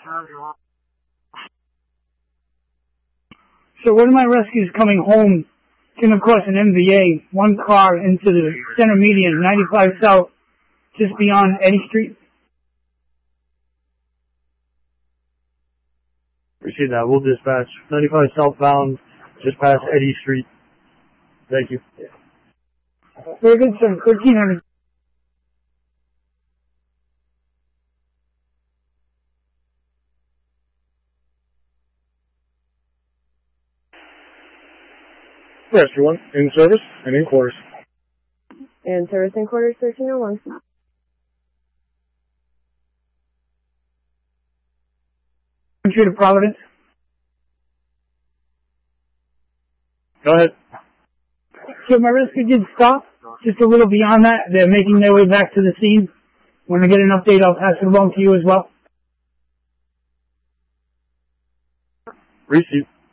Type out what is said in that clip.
So one of my rescues coming home came across an MVA, one car into the center median, 95 South, just beyond Eddy Street. Appreciate that. We'll dispatch. 95 southbound, just past Eddy Street. Thank you. Very good, sir. 1300. Rescue 1, in service and in quarters. In service and quarters, 1301. Entry to Providence. Go ahead. So my rescue did stop, just a little beyond that. They're making their way back to the scene. When I get an update, I'll pass it along to you as well. Receipt.